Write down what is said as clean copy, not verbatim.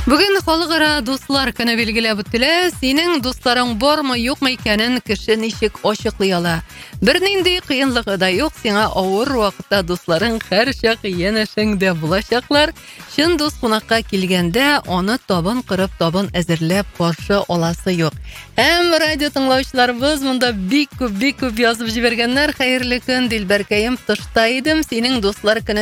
Бүген халыкара дуслар көне билгеләп үттеләр. Синең дусларың бармы, юкмы икәнен кеше ничек ачыклый ала? Бернинди кыенлыгы да юк, сиңа авыр вакытта дусларың һәрчак янәшеңдә булачаклар. Чын дус кунакка килгәндә, аны табын кырып, табын әзерләп каршы аласы юк. Һәм радио тыңлаучыларыбыз монда бик күп язып җибәргәннәр. Хәерле көн, Дилбәркәем, тышта идем. Синең дуслар көне